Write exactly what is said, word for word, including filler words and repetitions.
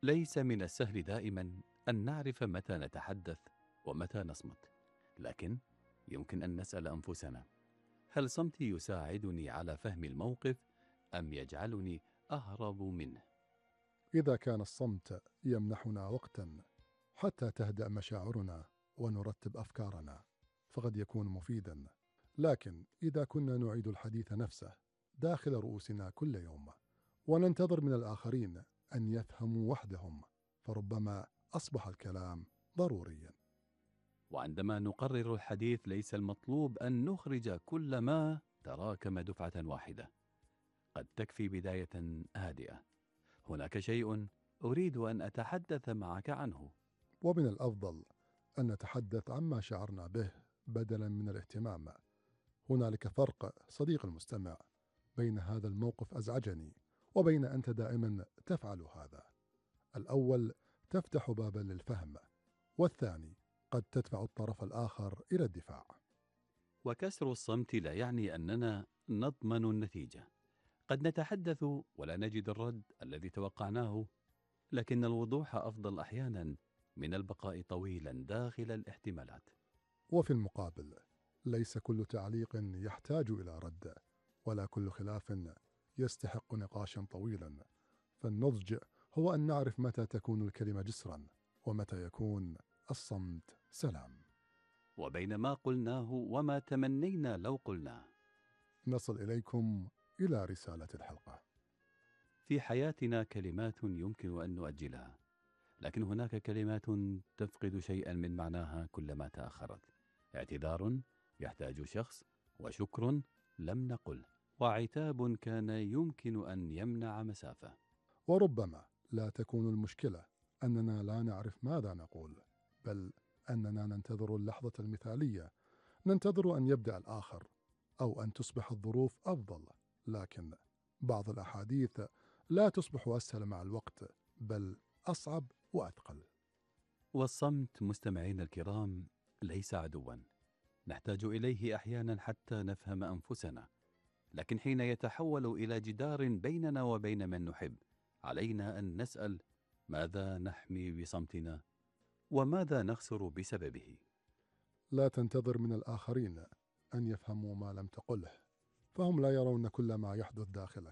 ليس من السهل دائما أن نعرف متى نتحدث ومتى نصمت، لكن يمكن أن نسأل أنفسنا: هل صمتي يساعدني على فهم الموقف أم يجعلني أهرب منه؟ إذا كان الصمت يمنحنا وقتا حتى تهدأ مشاعرنا ونرتب أفكارنا فقد يكون مفيدا، لكن إذا كنا نعيد الحديث نفسه داخل رؤوسنا كل يوم وننتظر من الآخرين أن يفهموا وحدهم فربما أصبح الكلام ضروريا. وعندما نقرر الحديث ليس المطلوب أن نخرج كل ما تراكم دفعة واحدة، قد تكفي بداية هادئة: هناك شيء أريد أن أتحدث معك عنه. ومن الأفضل أن نتحدث عما شعرنا به بدلا من الاهتمام. هنالك فرق صديق المستمع بين هذا الموقف أزعجني وبين أنت دائما تفعل هذا. الأول تفتح بابا للفهم، والثاني قد تدفع الطرف الآخر إلى الدفاع. وكسر الصمت لا يعني أننا نضمن النتيجة. قد نتحدث ولا نجد الرد الذي توقعناه، لكن الوضوح أفضل أحيانا من البقاء طويلا داخل الاحتمالات. وفي المقابل ليس كل تعليق يحتاج إلى رد، ولا كل خلاف يستحق نقاشا طويلا. فالنضج هو أن نعرف متى تكون الكلمة جسرا ومتى يكون الصمت سلام. وبين ما قلناه وما تمنينا لو قلناه. نصل إليكم إلى رسالة الحلقة. في حياتنا كلمات يمكن أن نؤجلها، لكن هناك كلمات تفقد شيئا من معناها كلما تأخرت. اعتذار يحتاج شخص، وشكر لم نقل، وعتاب كان يمكن أن يمنع مسافة. وربما لا تكون المشكلة أننا لا نعرف ماذا نقول، بل أننا ننتظر اللحظة المثالية، ننتظر أن يبدأ الآخر أو أن تصبح الظروف أفضل. لكن بعض الأحاديث لا تصبح أسهل مع الوقت، بل أصعب وأثقل. والصمت مستمعين الكرام ليس عدوا نحتاج إليه أحيانا حتى نفهم أنفسنا، لكن حين يتحول إلى جدار بيننا وبين من نحب، علينا أن نسأل: ماذا نحمي بصمتنا؟ وماذا نخسر بسببه؟ لا تنتظر من الآخرين أن يفهموا ما لم تقله، فهم لا يرون كل ما يحدث داخلك.